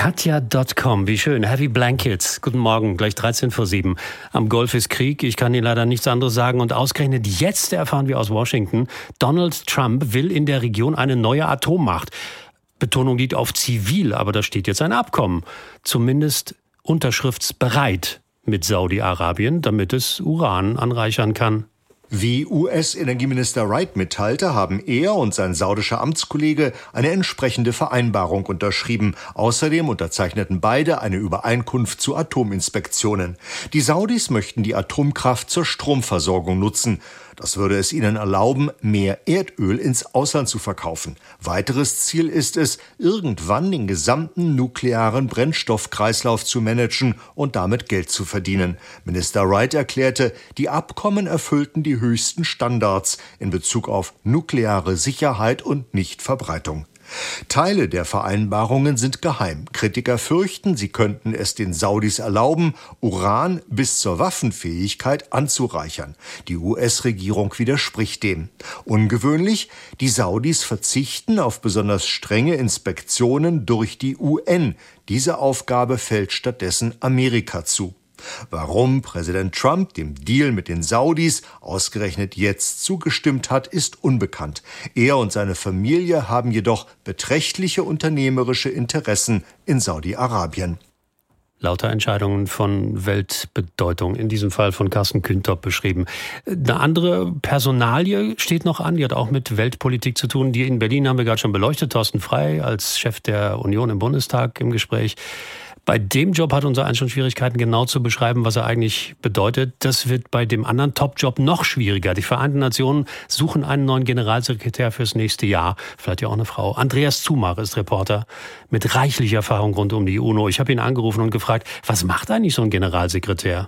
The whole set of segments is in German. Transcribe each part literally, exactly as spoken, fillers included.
Katja Punkt com, wie schön. Heavy Blankets. Guten Morgen, gleich dreizehn vor sieben. Am Golf ist Krieg, ich kann Ihnen leider nichts anderes sagen. Und ausgerechnet jetzt erfahren wir aus Washington, Donald Trump will in der Region eine neue Atommacht. Betonung liegt auf zivil, aber da steht jetzt ein Abkommen. Zumindest unterschriftsbereit mit Saudi-Arabien, damit es Uran anreichern kann. Wie U S-Energieminister Wright mitteilte, haben er und sein saudischer Amtskollege eine entsprechende Vereinbarung unterschrieben. Außerdem unterzeichneten beide eine Übereinkunft zu Atominspektionen. Die Saudis möchten die Atomkraft zur Stromversorgung nutzen. Das würde es ihnen erlauben, mehr Erdöl ins Ausland zu verkaufen. Weiteres Ziel ist es, irgendwann den gesamten nuklearen Brennstoffkreislauf zu managen und damit Geld zu verdienen. Minister Wright erklärte, die Abkommen erfüllten die höchsten Standards in Bezug auf nukleare Sicherheit und Nichtverbreitung. Teile der Vereinbarungen sind geheim. Kritiker fürchten, sie könnten es den Saudis erlauben, Uran bis zur Waffenfähigkeit anzureichern. Die U S-Regierung widerspricht dem. Ungewöhnlich, die Saudis verzichten auf besonders strenge Inspektionen durch die U N. Diese Aufgabe fällt stattdessen Amerika zu. Warum Präsident Trump dem Deal mit den Saudis ausgerechnet jetzt zugestimmt hat, ist unbekannt. Er und seine Familie haben jedoch beträchtliche unternehmerische Interessen in Saudi-Arabien. Lauter Entscheidungen von Weltbedeutung, in diesem Fall von Carsten Küntop beschrieben. Eine andere Personalie steht noch an, die hat auch mit Weltpolitik zu tun. Die in Berlin haben wir gerade schon beleuchtet, Thorsten Frey als Chef der Union im Bundestag im Gespräch. Bei dem Job hat unser eins schon Schwierigkeiten, genau zu beschreiben, was er eigentlich bedeutet. Das wird bei dem anderen Top-Job noch schwieriger. Die Vereinten Nationen suchen einen neuen Generalsekretär fürs nächste Jahr. Vielleicht ja auch eine Frau. Andreas Zumach ist Reporter mit reichlicher Erfahrung rund um die UNO. Ich habe ihn angerufen und gefragt, was macht eigentlich so ein Generalsekretär?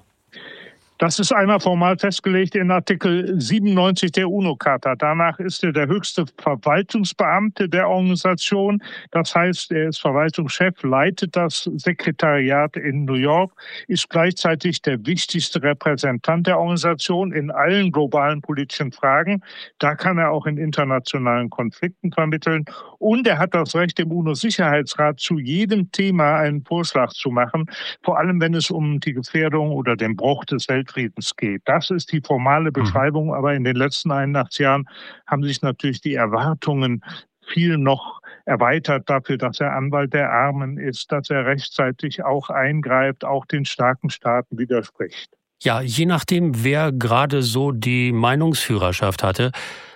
Das ist einmal formal festgelegt in Artikel siebenundneunzig der UNO-Charta. Danach ist er der höchste Verwaltungsbeamte der Organisation. Das heißt, er ist Verwaltungschef, leitet das Sekretariat in New York, ist gleichzeitig der wichtigste Repräsentant der Organisation in allen globalen politischen Fragen. Da kann er auch in internationalen Konflikten vermitteln. Und er hat das Recht, im UNO-Sicherheitsrat zu jedem Thema einen Vorschlag zu machen, vor allem wenn es um die Gefährdung oder den Bruch des Weltfriedens geht. Das ist die formale Beschreibung, aber in den letzten einundachtzig Jahren haben sich natürlich die Erwartungen viel noch erweitert dafür, dass er Anwalt der Armen ist, dass er rechtzeitig auch eingreift, auch den starken Staaten widerspricht. Ja, je nachdem, wer gerade so die Meinungsführerschaft hatte,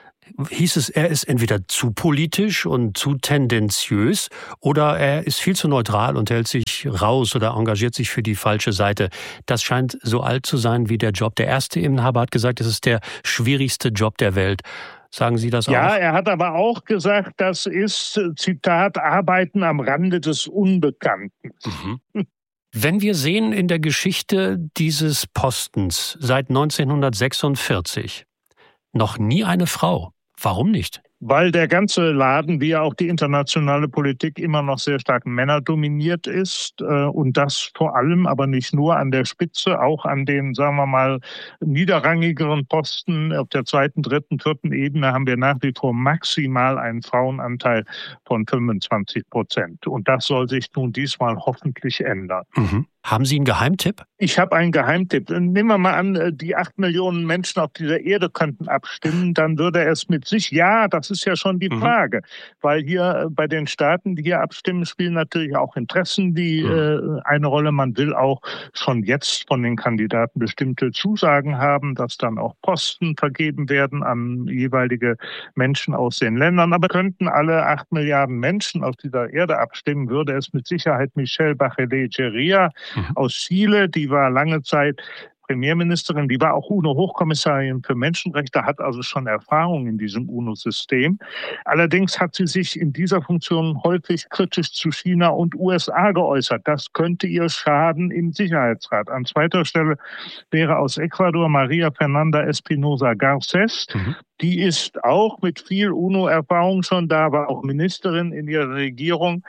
hieß es, er ist entweder zu politisch und zu tendenziös oder er ist viel zu neutral und hält sich raus oder engagiert sich für die falsche Seite. Das scheint so alt zu sein wie der Job. Der erste Inhaber hat gesagt, es ist der schwierigste Job der Welt. Sagen Sie das auch? Ja, er hat aber auch gesagt, das ist, Zitat, Arbeiten am Rande des Unbekannten. Mhm. Wenn wir sehen in der Geschichte dieses Postens seit neunzehnhundertsechsundvierzig noch nie eine Frau. Warum nicht? Weil der ganze Laden, wie auch die internationale Politik, immer noch sehr stark männerdominiert ist und das vor allem, aber nicht nur an der Spitze, auch an den, sagen wir mal, niederrangigeren Posten auf der zweiten, dritten, vierten Ebene haben wir nach wie vor maximal einen Frauenanteil von fünfundzwanzig Prozent. Und das soll sich nun diesmal hoffentlich ändern. Mhm. Haben Sie einen Geheimtipp? Ich habe einen Geheimtipp. Nehmen wir mal an, die acht Millionen Menschen auf dieser Erde könnten abstimmen, dann würde es mit sich, ja, das ist ja schon die Frage, mhm. weil hier bei den Staaten, die hier abstimmen, spielen natürlich auch Interessen die mhm. äh, eine Rolle. Man will auch schon jetzt von den Kandidaten bestimmte Zusagen haben, dass dann auch Posten vergeben werden an jeweilige Menschen aus den Ländern. Aber könnten alle acht Milliarden Menschen auf dieser Erde abstimmen, würde es mit Sicherheit Michelle Bachelet Jeria mhm. aus Chile, die war lange Zeit Premierministerin, die war auch UNO-Hochkommissarin für Menschenrechte, hat also schon Erfahrung in diesem UNO-System. Allerdings hat sie sich in dieser Funktion häufig kritisch zu China und U S A geäußert. Das könnte ihr schaden im Sicherheitsrat. An zweiter Stelle wäre aus Ecuador Maria Fernanda Espinosa Garcés. Mhm. Die ist auch mit viel UNO-Erfahrung schon da, war auch Ministerin in ihrer Regierung.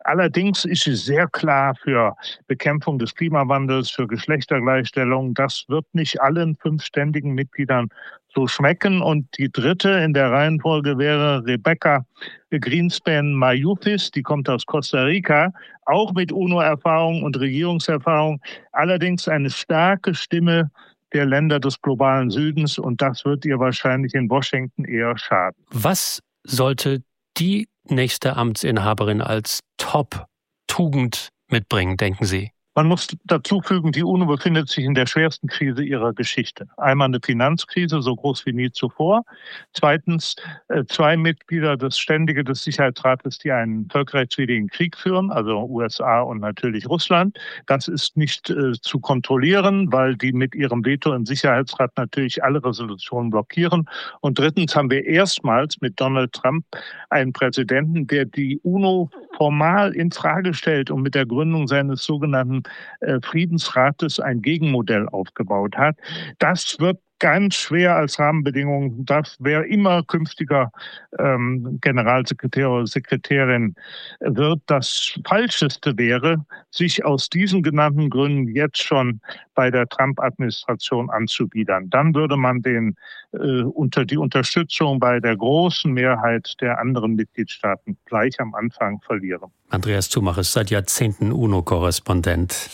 Allerdings ist sie sehr klar für Bekämpfung des Klimawandels, für Geschlechtergleichstellung. Das wird nicht allen fünf ständigen Mitgliedern so schmecken. Und die dritte in der Reihenfolge wäre Rebecca Greenspan-Mayufis. Die kommt aus Costa Rica, auch mit UNO-Erfahrung und Regierungserfahrung. Allerdings eine starke Stimme der Länder des globalen Südens. Und das wird ihr wahrscheinlich in Washington eher schaden. Was sollte die nächste Amtsinhaberin als Top-Tugend mitbringen, denken Sie? Man muss dazu fügen, die UNO befindet sich in der schwersten Krise ihrer Geschichte. Einmal eine Finanzkrise, so groß wie nie zuvor. Zweitens äh, zwei Mitglieder des Ständigen des Sicherheitsrates, die einen völkerrechtswidrigen Krieg führen, also U S A und natürlich Russland. Das ist nicht äh, zu kontrollieren, weil die mit ihrem Veto im Sicherheitsrat natürlich alle Resolutionen blockieren. Und drittens haben wir erstmals mit Donald Trump einen Präsidenten, der die UNO formal in Frage stellt und mit der Gründung seines sogenannten Friedensrates ein Gegenmodell aufgebaut hat. Das wird ganz schwer als Rahmenbedingung. Das wer immer künftiger ähm, Generalsekretär oder Sekretärin wird, das Falscheste wäre, sich aus diesen genannten Gründen jetzt schon bei der Trump-Administration anzubiedern. Dann würde man den äh, unter die Unterstützung bei der großen Mehrheit der anderen Mitgliedstaaten gleich am Anfang verlieren. Andreas Zumach ist seit Jahrzehnten UNO-Korrespondent.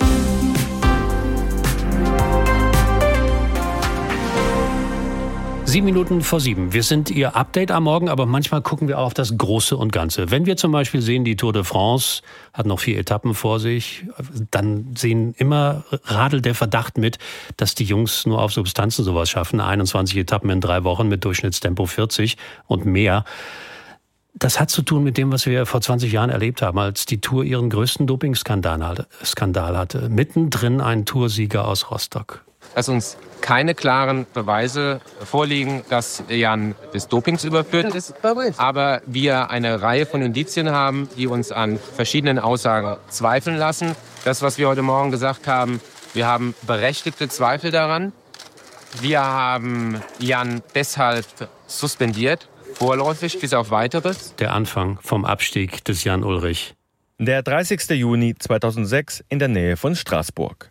Sieben Minuten vor sieben. Wir sind Ihr Update am Morgen, aber manchmal gucken wir auch auf das Große und Ganze. Wenn wir zum Beispiel sehen, die Tour de France hat noch vier Etappen vor sich, dann sehen immer radelt der Verdacht mit, dass die Jungs nur auf Substanzen sowas schaffen. einundzwanzig Etappen in drei Wochen mit Durchschnittstempo vierzig und mehr. Das hat zu tun mit dem, was wir vor zwanzig Jahren erlebt haben, als die Tour ihren größten Dopingskandal hatte. Mittendrin ein Toursieger aus Rostock. Dass uns keine klaren Beweise vorliegen, dass Jan des Dopings überführt ist, aber wir eine Reihe von Indizien haben, die uns an verschiedenen Aussagen zweifeln lassen. Das, was wir heute Morgen gesagt haben, wir haben berechtigte Zweifel daran. Wir haben Jan deshalb suspendiert, vorläufig bis auf Weiteres. Der Anfang vom Abstieg des Jan Ullrich. Der dreißigster Juni zweitausendsechs in der Nähe von Straßburg.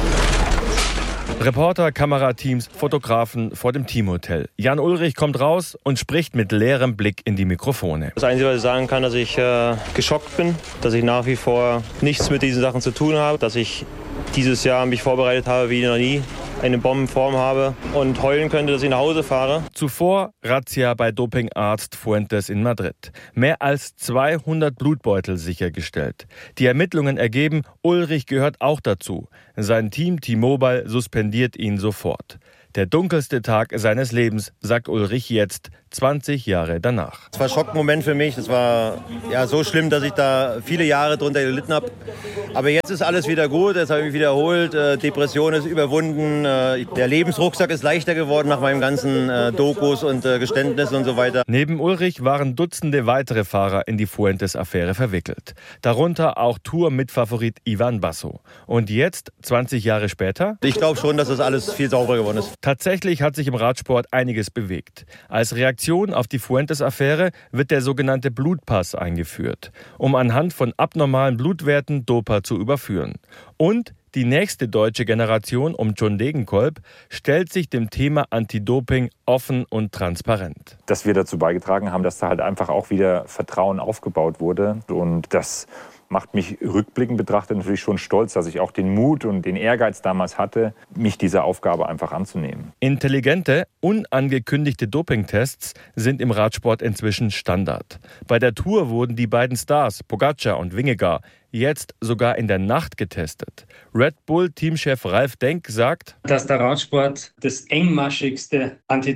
Reporter, Kamerateams, Fotografen vor dem Teamhotel. Jan Ullrich kommt raus und spricht mit leerem Blick in die Mikrofone. Das Einzige, was ich sagen kann, dass ich äh, geschockt bin, dass ich nach wie vor nichts mit diesen Sachen zu tun habe, dass ich dieses Jahr mich vorbereitet habe wie noch nie, eine Bombenform habe und heulen könnte, dass ich nach Hause fahre. Zuvor Razzia bei Dopingarzt Fuentes in Madrid. Mehr als zweihundert Blutbeutel sichergestellt. Die Ermittlungen ergeben, Ullrich gehört auch dazu. Sein Team T-Mobile suspendiert ihn sofort. Der dunkelste Tag seines Lebens, sagt Ullrich jetzt, zwanzig Jahre danach. Es war ein Schockmoment für mich. Das war ja so schlimm, dass ich da viele Jahre drunter gelitten habe. Aber jetzt ist alles wieder gut, jetzt habe ich mich wiederholt. Äh, Depression ist überwunden. Äh, der Lebensrucksack ist leichter geworden nach meinen ganzen äh, Dokus und äh, Geständnissen und so weiter. Neben Ullrich waren Dutzende weitere Fahrer in die Fuentes-Affäre verwickelt. Darunter auch Tour-Mitfavorit Ivan Basso. Und jetzt, zwanzig Jahre später? Ich glaube schon, dass das alles viel sauberer geworden ist. Tatsächlich hat sich im Radsport einiges bewegt. Als Reaktion auf die Fuentes-Affäre wird der sogenannte Blutpass eingeführt, um anhand von abnormalen Blutwerten Doper zu überführen. Und die nächste deutsche Generation um John Degenkolb stellt sich dem Thema Anti-Doping offen und transparent. Dass wir dazu beigetragen haben, dass da halt einfach auch wieder Vertrauen aufgebaut wurde. Und das macht mich rückblickend betrachtet natürlich schon stolz, dass ich auch den Mut und den Ehrgeiz damals hatte, mich dieser Aufgabe einfach anzunehmen. Intelligente, unangekündigte Dopingtests sind im Radsport inzwischen Standard. Bei der Tour wurden die beiden Stars, Pogacar und Vingegaard, jetzt sogar in der Nacht getestet. Red Bull-Teamchef Ralf Denk sagt, dass der Radsport das engmaschigste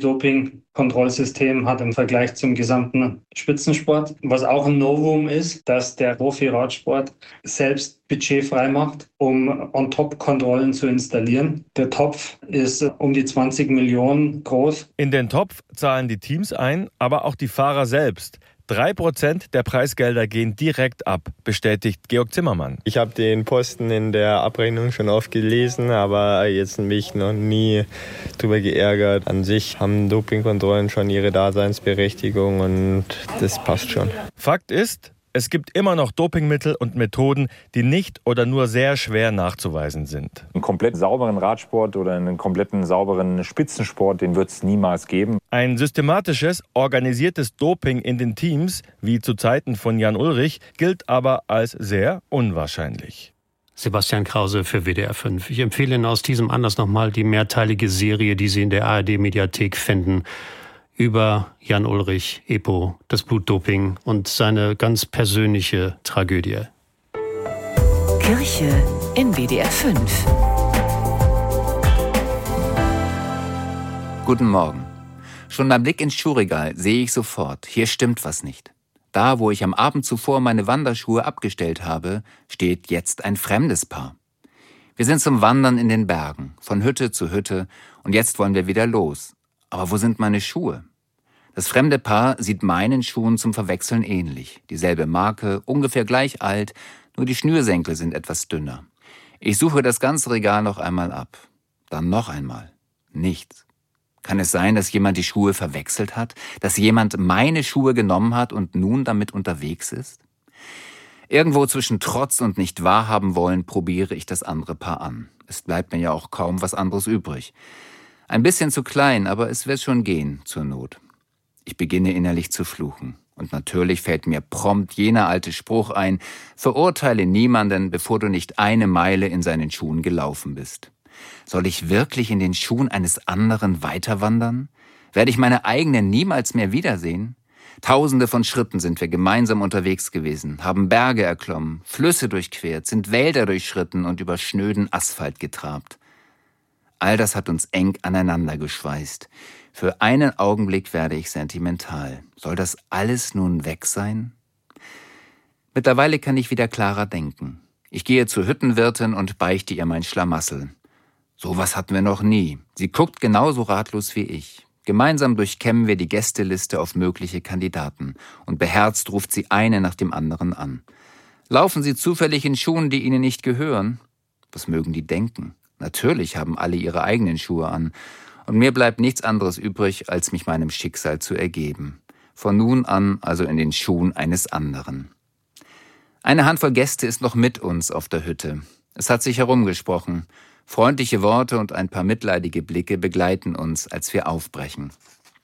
Anti-Doping-Kontrollsystem hat im Vergleich zum gesamten Spitzensport. Was auch ein Novum ist, dass der Profi-Radsport selbst Budget frei macht, um On-Top-Kontrollen zu installieren. Der Topf ist um die zwanzig Millionen groß. In den Topf zahlen die Teams ein, aber auch die Fahrer selbst. Drei Prozent der Preisgelder gehen direkt ab, bestätigt Georg Zimmermann. Ich habe den Posten in der Abrechnung schon oft gelesen, aber jetzt mich noch nie drüber geärgert. An sich haben Dopingkontrollen schon ihre Daseinsberechtigung und das passt schon. Fakt ist, Es gibt immer noch Dopingmittel und Methoden, die nicht oder nur sehr schwer nachzuweisen sind. Einen komplett sauberen Radsport oder einen kompletten sauberen Spitzensport, den wird es niemals geben. Ein systematisches, organisiertes Doping in den Teams, wie zu Zeiten von Jan Ullrich, gilt aber als sehr unwahrscheinlich. Sebastian Krause für W D R fünf. Ich empfehle Ihnen aus diesem Anlass nochmal die mehrteilige Serie, die Sie in der A R D-Mediathek finden, über Jan Ullrich, Epo, das Blutdoping und seine ganz persönliche Tragödie. Kirche in W D R fünf. Guten Morgen. Schon beim Blick ins Schuhregal sehe ich sofort, hier stimmt was nicht. Da, wo ich am Abend zuvor meine Wanderschuhe abgestellt habe, steht jetzt ein fremdes Paar. Wir sind zum Wandern in den Bergen, von Hütte zu Hütte, und jetzt wollen wir wieder los. Aber wo sind meine Schuhe? Das fremde Paar sieht meinen Schuhen zum Verwechseln ähnlich. Dieselbe Marke, ungefähr gleich alt, nur die Schnürsenkel sind etwas dünner. Ich suche das ganze Regal noch einmal ab. Dann noch einmal. Nichts. Kann es sein, dass jemand die Schuhe verwechselt hat? Dass jemand meine Schuhe genommen hat und nun damit unterwegs ist? Irgendwo zwischen Trotz und nicht wahrhaben wollen, probiere ich das andere Paar an. Es bleibt mir ja auch kaum was anderes übrig. Ein bisschen zu klein, aber es wird schon gehen, zur Not. Ich beginne innerlich zu fluchen. Und natürlich fällt mir prompt jener alte Spruch ein: Verurteile niemanden, bevor du nicht eine Meile in seinen Schuhen gelaufen bist. Soll ich wirklich in den Schuhen eines anderen weiterwandern? Werde ich meine eigenen niemals mehr wiedersehen? Tausende von Schritten sind wir gemeinsam unterwegs gewesen, haben Berge erklommen, Flüsse durchquert, sind Wälder durchschritten und über schnöden Asphalt getrabt. All das hat uns eng aneinander geschweißt. Für einen Augenblick werde ich sentimental. Soll das alles nun weg sein? Mittlerweile kann ich wieder klarer denken. Ich gehe zur Hüttenwirtin und beichte ihr mein Schlamassel. Sowas hatten wir noch nie. Sie guckt genauso ratlos wie ich. Gemeinsam durchkämmen wir die Gästeliste auf mögliche Kandidaten und beherzt ruft sie eine nach dem anderen an. Laufen Sie zufällig in Schuhen, die Ihnen nicht gehören? Was mögen die denken? Natürlich haben alle ihre eigenen Schuhe an. Und mir bleibt nichts anderes übrig, als mich meinem Schicksal zu ergeben. Von nun an also in den Schuhen eines anderen. Eine Handvoll Gäste ist noch mit uns auf der Hütte. Es hat sich herumgesprochen. Freundliche Worte und ein paar mitleidige Blicke begleiten uns, als wir aufbrechen.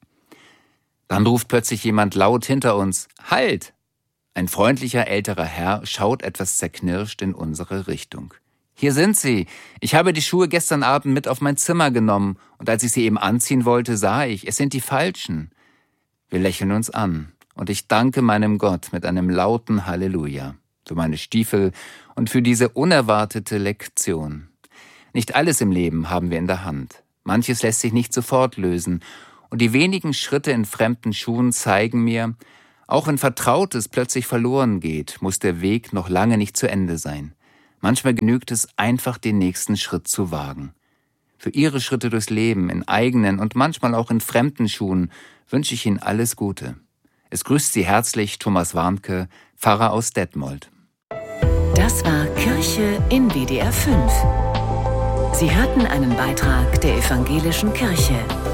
Dann ruft plötzlich jemand laut hinter uns: Halt! Ein freundlicher älterer Herr schaut etwas zerknirscht in unsere Richtung. Hier sind Sie. Ich habe die Schuhe gestern Abend mit auf mein Zimmer genommen und als ich sie eben anziehen wollte, sah ich, es sind die falschen. Wir lächeln uns an und ich danke meinem Gott mit einem lauten Halleluja für meine Stiefel und für diese unerwartete Lektion. Nicht alles im Leben haben wir in der Hand. Manches lässt sich nicht sofort lösen und die wenigen Schritte in fremden Schuhen zeigen mir, auch wenn Vertrautes plötzlich verloren geht, muss der Weg noch lange nicht zu Ende sein. Manchmal genügt es, einfach den nächsten Schritt zu wagen. Für Ihre Schritte durchs Leben, in eigenen und manchmal auch in fremden Schuhen, wünsche ich Ihnen alles Gute. Es grüßt Sie herzlich Thomas Warnke, Pfarrer aus Detmold. Das war Kirche in W D R fünf. Sie hörten einen Beitrag der Evangelischen Kirche.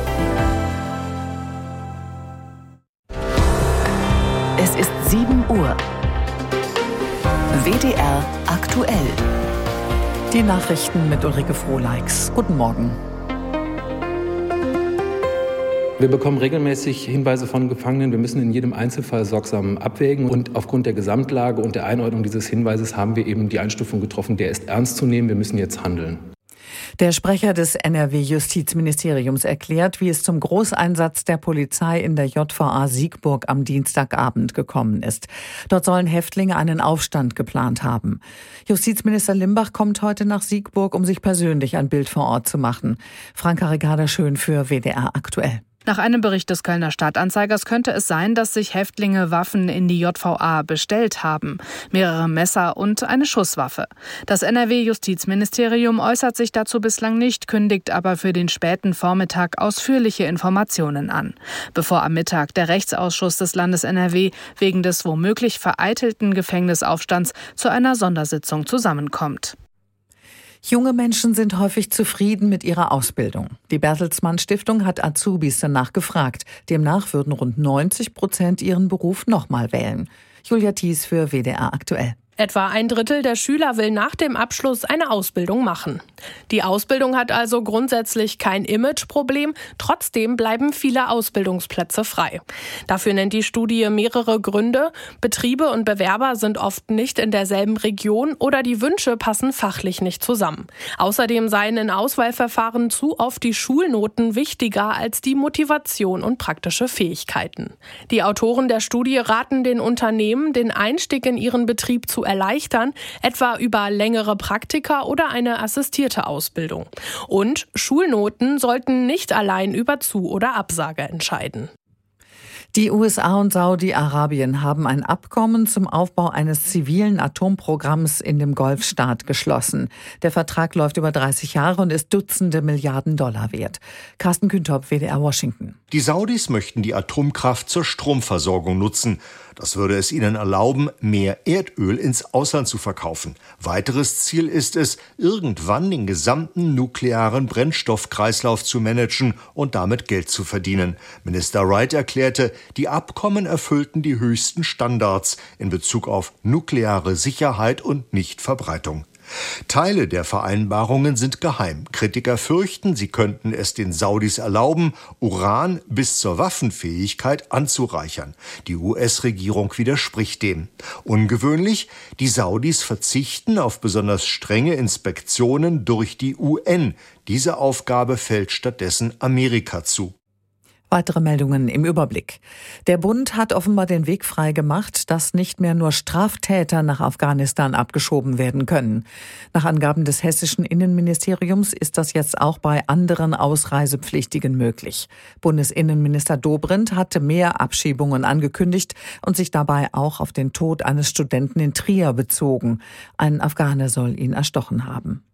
Es ist sieben Uhr. W D R aktuell. Die Nachrichten mit Ulrike Frohleix. Guten Morgen. Wir bekommen regelmäßig Hinweise von Gefangenen. Wir müssen in jedem Einzelfall sorgsam abwägen. Und aufgrund der Gesamtlage und der Einordnung dieses Hinweises haben wir eben die Einstufung getroffen, der ist ernst zu nehmen. Wir müssen jetzt handeln. Der Sprecher des N R W-Justizministeriums erklärt, wie es zum Großeinsatz der Polizei in der J V A Siegburg am Dienstagabend gekommen ist. Dort sollen Häftlinge einen Aufstand geplant haben. Justizminister Limbach kommt heute nach Siegburg, um sich persönlich ein Bild vor Ort zu machen. Franka Regader-Schön für W D R aktuell. Nach einem Bericht des Kölner Stadtanzeigers könnte es sein, dass sich Häftlinge Waffen in die J V A bestellt haben. Mehrere Messer und eine Schusswaffe. Das N R W-Justizministerium äußert sich dazu bislang nicht, kündigt aber für den späten Vormittag ausführliche Informationen an. Bevor am Mittag der Rechtsausschuss des Landes N R W wegen des womöglich vereitelten Gefängnisaufstands zu einer Sondersitzung zusammenkommt. Junge Menschen sind häufig zufrieden mit ihrer Ausbildung. Die Bertelsmann Stiftung hat Azubis danach gefragt. Demnach würden rund neunzig Prozent ihren Beruf nochmal wählen. Julia Thies für W D R aktuell. Etwa ein Drittel der Schüler will nach dem Abschluss eine Ausbildung machen. Die Ausbildung hat also grundsätzlich kein Imageproblem, trotzdem bleiben viele Ausbildungsplätze frei. Dafür nennt die Studie mehrere Gründe. Betriebe und Bewerber sind oft nicht in derselben Region oder die Wünsche passen fachlich nicht zusammen. Außerdem seien in Auswahlverfahren zu oft die Schulnoten wichtiger als die Motivation und praktische Fähigkeiten. Die Autoren der Studie raten den Unternehmen, den Einstieg in ihren Betrieb zu erleichtern, etwa über längere Praktika oder eine assistierte Ausbildung. Und Schulnoten sollten nicht allein über Zu- oder Absage entscheiden. Die U S A und Saudi-Arabien haben ein Abkommen zum Aufbau eines zivilen Atomprogramms in dem Golfstaat geschlossen. Der Vertrag läuft über dreißig Jahre und ist Dutzende Milliarden Dollar wert. Carsten Küntop, W D R Washington. Die Saudis möchten die Atomkraft zur Stromversorgung nutzen. Das würde es ihnen erlauben, mehr Erdöl ins Ausland zu verkaufen. Weiteres Ziel ist es, irgendwann den gesamten nuklearen Brennstoffkreislauf zu managen und damit Geld zu verdienen. Minister Wright erklärte, die Abkommen erfüllten die höchsten Standards in Bezug auf nukleare Sicherheit und Nichtverbreitung. Teile der Vereinbarungen sind geheim. Kritiker fürchten, sie könnten es den Saudis erlauben, Uran bis zur Waffenfähigkeit anzureichern. Die U S-Regierung widerspricht dem. Ungewöhnlich, die Saudis verzichten auf besonders strenge Inspektionen durch die U N. Diese Aufgabe fällt stattdessen Amerika zu. Weitere Meldungen im Überblick. Der Bund hat offenbar den Weg frei gemacht, dass nicht mehr nur Straftäter nach Afghanistan abgeschoben werden können. Nach Angaben des hessischen Innenministeriums ist das jetzt auch bei anderen Ausreisepflichtigen möglich. Bundesinnenminister Dobrindt hatte mehr Abschiebungen angekündigt und sich dabei auch auf den Tod eines Studenten in Trier bezogen. Ein Afghane soll ihn erstochen haben.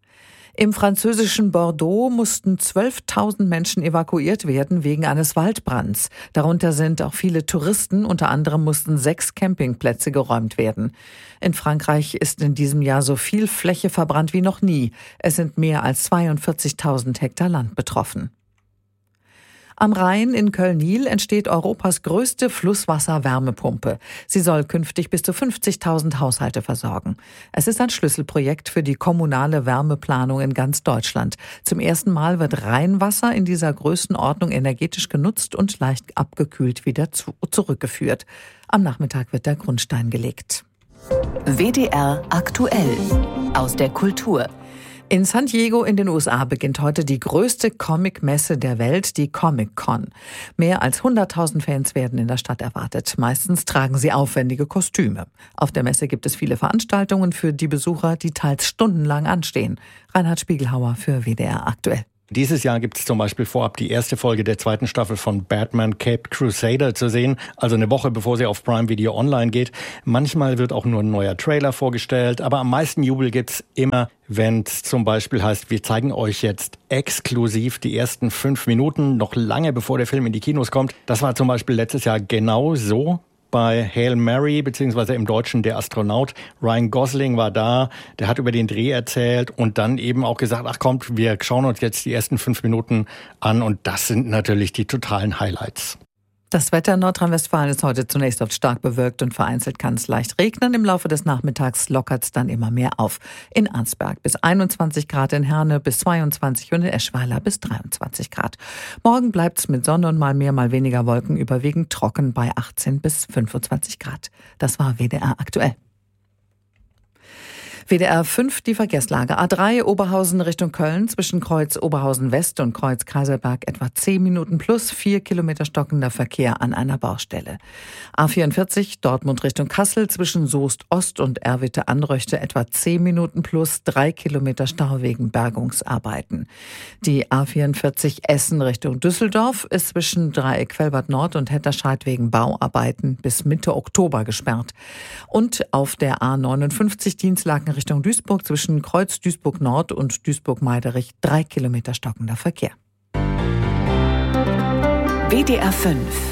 Im französischen Bordeaux mussten zwölftausend Menschen evakuiert werden wegen eines Waldbrands. Darunter sind auch viele Touristen, unter anderem mussten sechs Campingplätze geräumt werden. In Frankreich ist in diesem Jahr so viel Fläche verbrannt wie noch nie. Es sind mehr als zweiundvierzigtausend Hektar Land betroffen. Am Rhein in Köln-Niel entsteht Europas größte Flusswasserwärmepumpe. Sie soll künftig bis zu fünfzigtausend Haushalte versorgen. Es ist ein Schlüsselprojekt für die kommunale Wärmeplanung in ganz Deutschland. Zum ersten Mal wird Rheinwasser in dieser Größenordnung energetisch genutzt und leicht abgekühlt wieder zu, zurückgeführt. Am Nachmittag wird der Grundstein gelegt. W D R aktuell aus der Kultur. In San Diego in den U S A beginnt heute die größte Comic-Messe der Welt, die Comic-Con. Mehr als hunderttausend Fans werden in der Stadt erwartet. Meistens tragen sie aufwendige Kostüme. Auf der Messe gibt es viele Veranstaltungen für die Besucher, die teils stundenlang anstehen. Reinhard Spiegelhauer für W D R aktuell. Dieses Jahr gibt es zum Beispiel vorab die erste Folge der zweiten Staffel von Batman Caped Crusader zu sehen, also eine Woche bevor sie auf Prime Video online geht. Manchmal wird auch nur ein neuer Trailer vorgestellt, aber am meisten Jubel gibt's immer, wenn es zum Beispiel heißt, wir zeigen euch jetzt exklusiv die ersten fünf Minuten, noch lange bevor der Film in die Kinos kommt. Das war zum Beispiel letztes Jahr genau so. Bei Hail Mary, beziehungsweise im Deutschen der Astronaut. Ryan Gosling war da, der hat über den Dreh erzählt und dann eben auch gesagt, ach kommt, wir schauen uns jetzt die ersten fünf Minuten an und das sind natürlich die totalen Highlights. Das Wetter in Nordrhein-Westfalen ist heute zunächst oft stark bewölkt und vereinzelt kann es leicht regnen. Im Laufe des Nachmittags lockert es dann immer mehr auf. In Arnsberg bis einundzwanzig Grad, in Herne bis zweiundzwanzig und in Eschweiler bis dreiundzwanzig Grad. Morgen bleibt es mit Sonne und mal mehr, mal weniger Wolken überwiegend trocken bei achtzehn bis fünfundzwanzig Grad. Das war W D R aktuell. W D R fünf, die Verkehrslage. A drei Oberhausen Richtung Köln zwischen Kreuz Oberhausen West und Kreuz Kaiserberg etwa zehn Minuten plus vier Kilometer stockender Verkehr an einer Baustelle. A vierundvierzig Dortmund Richtung Kassel zwischen Soest Ost und Erwitte Anröchte etwa zehn Minuten plus drei Kilometer Stau wegen Bergungsarbeiten. Die A vierundvierzig Essen Richtung Düsseldorf ist zwischen Dreieck Velbert Nord und Hetterscheid wegen Bauarbeiten bis Mitte Oktober gesperrt. Und auf der A neunundfünfzig Dienstlaken Richtung Duisburg zwischen Kreuz Duisburg Nord und Duisburg-Meiderich drei Kilometer stockender Verkehr. W D R fünf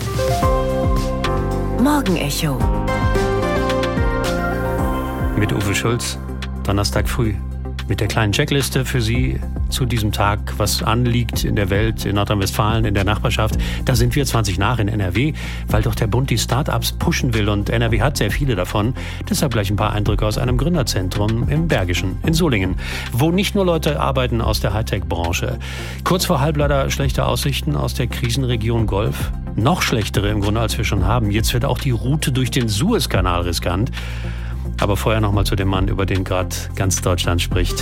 Morgenecho mit Uwe Schulz, Donnerstag früh. mit der kleinen Checkliste für Sie zu diesem Tag, was anliegt in der Welt, in Nordrhein-Westfalen, in der Nachbarschaft. Da sind wir zwanzig nach in N R W, weil doch der Bund die Start-ups pushen will und N R W hat sehr viele davon. Deshalb gleich ein paar Eindrücke aus einem Gründerzentrum im Bergischen, in Solingen, wo nicht nur Leute arbeiten aus der Hightech-Branche. Kurz vor halb leider schlechte Aussichten aus der Krisenregion Golf. Noch schlechtere im Grunde, als wir schon haben. Jetzt wird auch die Route durch den Suezkanal riskant. Aber vorher noch mal zu dem Mann, über den gerade ganz Deutschland spricht.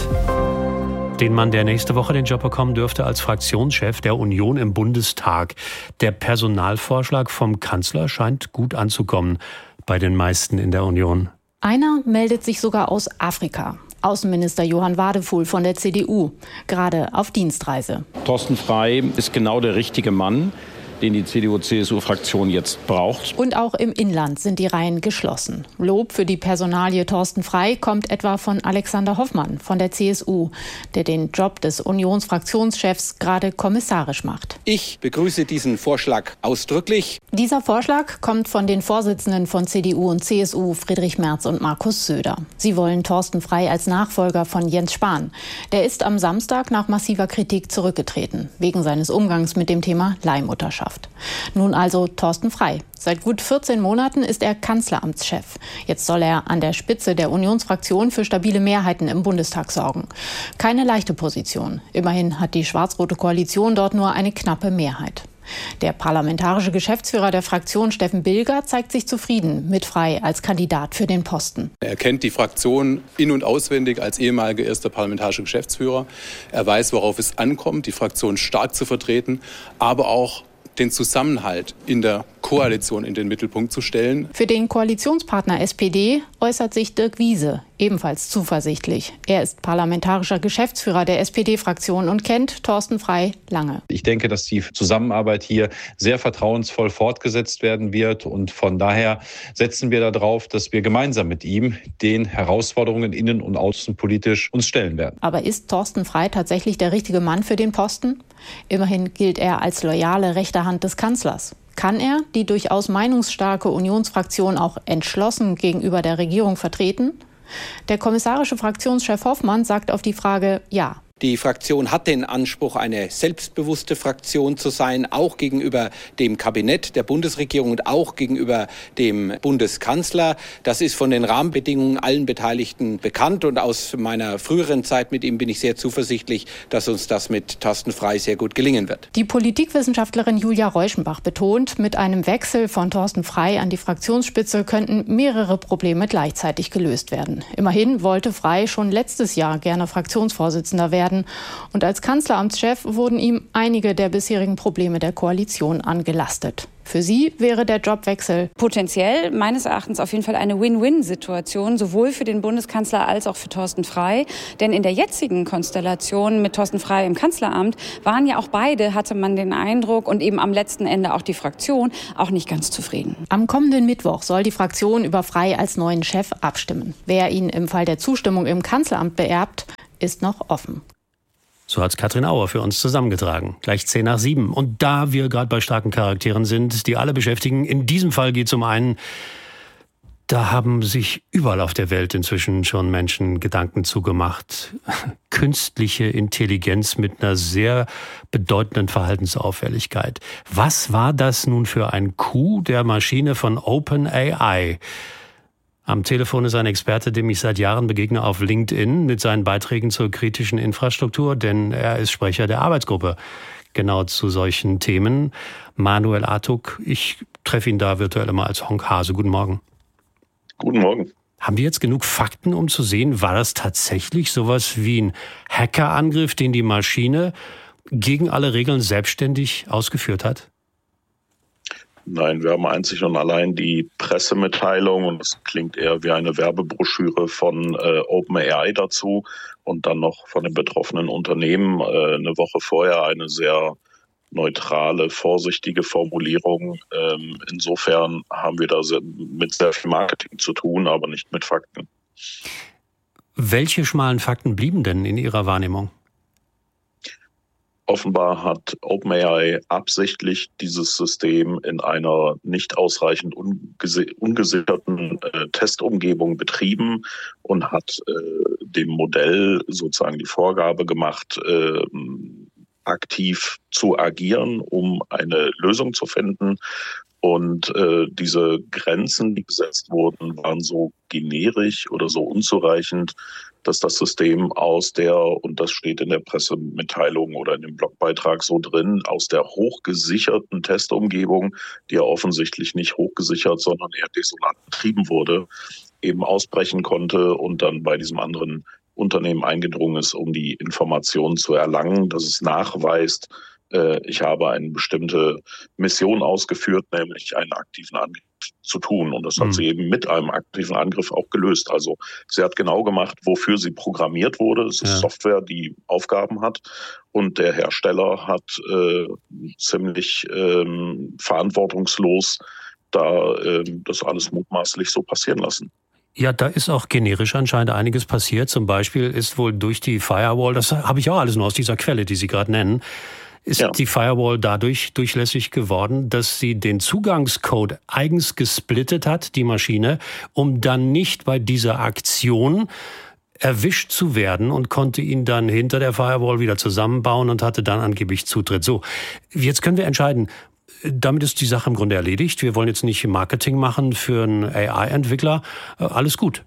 Den Mann, der nächste Woche den Job bekommen dürfte als Fraktionschef der Union im Bundestag. Der Personalvorschlag vom Kanzler scheint gut anzukommen bei den meisten in der Union. Einer meldet sich sogar aus Afrika. Außenminister Johann Wadefuhl von der C D U, gerade auf Dienstreise. Thorsten Frey ist genau der richtige Mann, den die C D U-C S U-Fraktion jetzt braucht. Und auch im Inland sind die Reihen geschlossen. Lob für die Personalie Thorsten Frey kommt etwa von Alexander Hoffmann von der C S U, der den Job des Unionsfraktionschefs gerade kommissarisch macht. Ich begrüße diesen Vorschlag ausdrücklich. Dieser Vorschlag kommt von den Vorsitzenden von C D U und C S U, Friedrich Merz und Markus Söder. Sie wollen Thorsten Frey als Nachfolger von Jens Spahn. Der ist am Samstag nach massiver Kritik zurückgetreten, wegen seines Umgangs mit dem Thema Leihmutterschaft. Nun also Thorsten Frey. Seit gut vierzehn Monaten ist er Kanzleramtschef. Jetzt soll er an der Spitze der Unionsfraktion für stabile Mehrheiten im Bundestag sorgen. Keine leichte Position. Immerhin hat die schwarz-rote Koalition dort nur eine knappe Mehrheit. Der parlamentarische Geschäftsführer der Fraktion, Steffen Bilger, zeigt sich zufrieden mit Frey als Kandidat für den Posten. Er kennt die Fraktion in- und auswendig als ehemaliger erster parlamentarischer Geschäftsführer. Er weiß, worauf es ankommt, die Fraktion stark zu vertreten, aber auch den Zusammenhalt in der Koalition in den Mittelpunkt zu stellen. Für den Koalitionspartner S P D äußert sich Dirk Wiese ebenfalls zuversichtlich. Er ist parlamentarischer Geschäftsführer der S P D-Fraktion und kennt Thorsten Frey lange. Ich denke, dass die Zusammenarbeit hier sehr vertrauensvoll fortgesetzt werden wird und von daher setzen wir darauf, dass wir gemeinsam mit ihm den Herausforderungen innen- und außenpolitisch uns stellen werden. Aber ist Thorsten Frey tatsächlich der richtige Mann für den Posten? Immerhin gilt er als loyale rechte Hand des Kanzlers. Kann er die durchaus meinungsstarke Unionsfraktion auch entschlossen gegenüber der Regierung vertreten? Der kommissarische Fraktionschef Hoffmann sagt auf die Frage ja. Die Fraktion hat den Anspruch, eine selbstbewusste Fraktion zu sein, auch gegenüber dem Kabinett der Bundesregierung und auch gegenüber dem Bundeskanzler. Das ist von den Rahmenbedingungen allen Beteiligten bekannt und aus meiner früheren Zeit mit ihm bin ich sehr zuversichtlich, dass uns das mit Thorsten Frey sehr gut gelingen wird. Die Politikwissenschaftlerin Julia Reuschenbach betont, mit einem Wechsel von Thorsten Frey an die Fraktionsspitze könnten mehrere Probleme gleichzeitig gelöst werden. Immerhin wollte Frey schon letztes Jahr gerne Fraktionsvorsitzender werden. Und als Kanzleramtschef wurden ihm einige der bisherigen Probleme der Koalition angelastet. Für sie wäre der Jobwechsel potenziell meines Erachtens auf jeden Fall eine Win-Win-Situation, sowohl für den Bundeskanzler als auch für Thorsten Frey. Denn in der jetzigen Konstellation mit Thorsten Frey im Kanzleramt waren ja auch beide, hatte man den Eindruck, und eben am letzten Ende auch die Fraktion, auch nicht ganz zufrieden. Am kommenden Mittwoch soll die Fraktion über Frey als neuen Chef abstimmen. Wer ihn im Fall der Zustimmung im Kanzleramt beerbt, ist noch offen. So hat's Katrin Auer für uns zusammengetragen. Gleich zehn nach sieben. Und da wir gerade bei starken Charakteren sind, die alle beschäftigen, in diesem Fall geht es um einen, da haben sich überall auf der Welt inzwischen schon Menschen Gedanken zugemacht. Künstliche Intelligenz mit einer sehr bedeutenden Verhaltensauffälligkeit. Was war das nun für ein Coup der Maschine von OpenAI? Am Telefon ist ein Experte, dem ich seit Jahren begegne auf LinkedIn mit seinen Beiträgen zur kritischen Infrastruktur, denn er ist Sprecher der Arbeitsgruppe genau zu solchen Themen. Manuel Artuk, ich treffe ihn da virtuell immer als Honk Hase. Guten Morgen. Guten Morgen. Haben wir jetzt genug Fakten, um zu sehen, war das tatsächlich sowas wie ein Hackerangriff, den die Maschine gegen alle Regeln selbstständig ausgeführt hat? Nein, wir haben einzig und allein die Pressemitteilung und es klingt eher wie eine Werbebroschüre von äh, OpenAI dazu und dann noch von den betroffenen Unternehmen äh, eine Woche vorher eine sehr neutrale, vorsichtige Formulierung. Ähm, insofern haben wir da sehr, mit sehr viel Marketing zu tun, aber nicht mit Fakten. Welche schmalen Fakten blieben denn in Ihrer Wahrnehmung? Offenbar hat OpenAI absichtlich dieses System in einer nicht ausreichend ungesi- ungesicherten äh, Testumgebung betrieben und hat äh, dem Modell sozusagen die Vorgabe gemacht, äh, aktiv zu agieren, um eine Lösung zu finden. Und äh, diese Grenzen, die gesetzt wurden, waren so generisch oder so unzureichend, dass das System aus der, und das steht in der Pressemitteilung oder in dem Blogbeitrag so drin, aus der hochgesicherten Testumgebung, die ja offensichtlich nicht hochgesichert, sondern eher desolat betrieben wurde, eben ausbrechen konnte und dann bei diesem anderen Unternehmen eingedrungen ist, um die Informationen zu erlangen, dass es nachweist, äh, ich habe eine bestimmte Mission ausgeführt, nämlich einen aktiven Angriff zu tun. Und das hat mhm. sie eben mit einem aktiven Angriff auch gelöst. Also sie hat genau gemacht, wofür sie programmiert wurde. Es ist ja. Software, die Aufgaben hat. Und der Hersteller hat äh, ziemlich ähm, verantwortungslos da äh, das alles mutmaßlich so passieren lassen. Ja, da ist auch generisch anscheinend einiges passiert. Zum Beispiel ist wohl durch die Firewall, das habe ich auch alles nur aus dieser Quelle, die Sie gerade nennen, ist ja. die Firewall dadurch durchlässig geworden, dass sie den Zugangscode eigens gesplittet hat, die Maschine, um dann nicht bei dieser Aktion erwischt zu werden und konnte ihn dann hinter der Firewall wieder zusammenbauen und hatte dann angeblich Zutritt. So, jetzt können wir entscheiden, damit ist die Sache im Grunde erledigt. Wir wollen jetzt nicht Marketing machen für einen A I-Entwickler. Alles gut.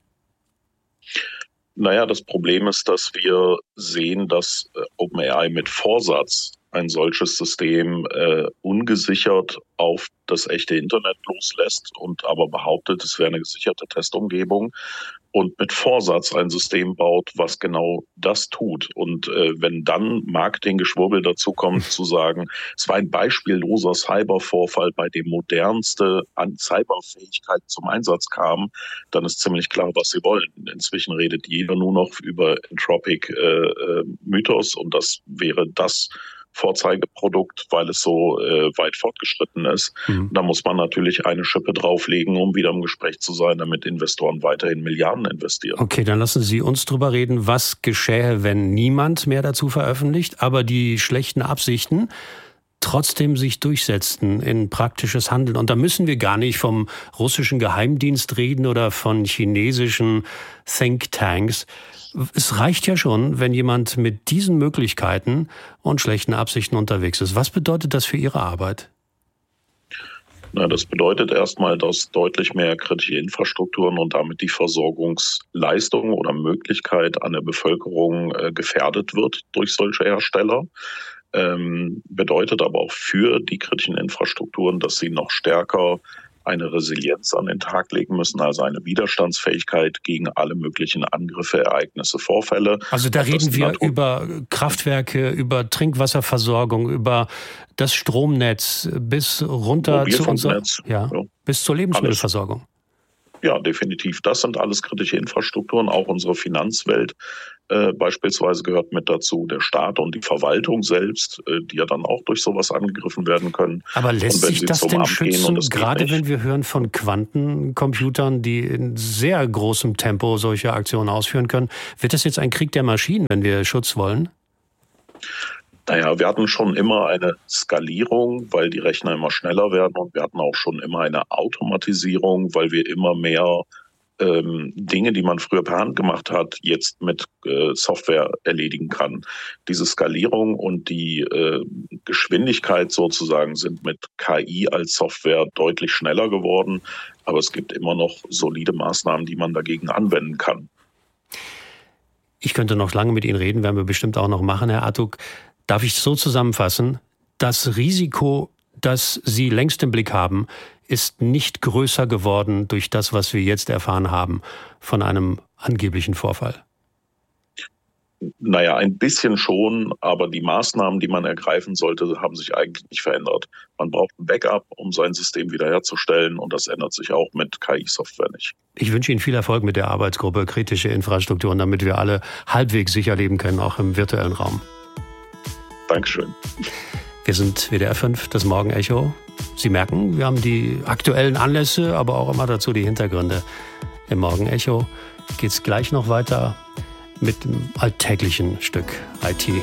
Naja, das Problem ist, dass wir sehen, dass OpenAI mit Vorsatz ein solches System äh, ungesichert auf das echte Internet loslässt und aber behauptet, es wäre eine gesicherte Testumgebung und mit Vorsatz ein System baut, was genau das tut. Und äh, wenn dann Marketinggeschwurbel dazu kommt, zu sagen, es war ein beispielloser Cybervorfall, bei dem modernste an Cyberfähigkeit zum Einsatz kam, dann ist ziemlich klar, was sie wollen. Inzwischen redet jeder nur noch über Anthropic äh, äh, Mythos und das wäre das Vorzeigeprodukt, weil es so äh, weit fortgeschritten ist. Mhm. Da muss man natürlich eine Schippe drauflegen, um wieder im Gespräch zu sein, damit Investoren weiterhin Milliarden investieren. Okay, dann lassen Sie uns drüber reden, was geschähe, wenn niemand mehr dazu veröffentlicht, aber die schlechten Absichten trotzdem sich durchsetzten in praktisches Handeln. Und da müssen wir gar nicht vom russischen Geheimdienst reden oder von chinesischen Thinktanks. Es reicht ja schon, wenn jemand mit diesen Möglichkeiten und schlechten Absichten unterwegs ist. Was bedeutet das für Ihre Arbeit? Na, das bedeutet erstmal, dass deutlich mehr kritische Infrastrukturen und damit die Versorgungsleistung oder Möglichkeit an der Bevölkerung äh, gefährdet wird durch solche Hersteller. Ähm, bedeutet aber auch für die kritischen Infrastrukturen, dass sie noch stärker eine Resilienz an den Tag legen müssen, also eine Widerstandsfähigkeit gegen alle möglichen Angriffe, Ereignisse, Vorfälle. Also da reden wir über Kraftwerke, über Trinkwasserversorgung, über das Stromnetz bis runter zu unserer, ja, ja. bis zur Lebensmittelversorgung. Ja, definitiv. Das sind alles kritische Infrastrukturen, auch unsere Finanzwelt äh, beispielsweise gehört mit dazu, der Staat und die Verwaltung selbst, äh, die ja dann auch durch sowas angegriffen werden können. Aber lässt sich das denn schützen, gerade wenn wir hören von Quantencomputern, die in sehr großem Tempo solche Aktionen ausführen können? Wird das jetzt ein Krieg der Maschinen, wenn wir Schutz wollen? Naja, wir hatten schon immer eine Skalierung, weil die Rechner immer schneller werden und wir hatten auch schon immer eine Automatisierung, weil wir immer mehr ähm, Dinge, die man früher per Hand gemacht hat, jetzt mit äh, Software erledigen kann. Diese Skalierung und die äh, Geschwindigkeit sozusagen sind mit K I als Software deutlich schneller geworden, aber es gibt immer noch solide Maßnahmen, die man dagegen anwenden kann. Ich könnte noch lange mit Ihnen reden, werden wir bestimmt auch noch machen, Herr Atuk. Darf ich so zusammenfassen? Das Risiko, das Sie längst im Blick haben, ist nicht größer geworden durch das, was wir jetzt erfahren haben von einem angeblichen Vorfall. Naja, ein bisschen schon, aber die Maßnahmen, die man ergreifen sollte, haben sich eigentlich nicht verändert. Man braucht ein Backup, um sein System wiederherzustellen und das ändert sich auch mit K I-Software nicht. Ich wünsche Ihnen viel Erfolg mit der Arbeitsgruppe Kritische Infrastrukturen, damit wir alle halbwegs sicher leben können, auch im virtuellen Raum. Dankeschön. Wir sind W D R fünf, das Morgenecho. Sie merken, wir haben die aktuellen Anlässe, aber auch immer dazu die Hintergründe. Im Morgenecho geht es gleich noch weiter mit dem alltäglichen Stück I T.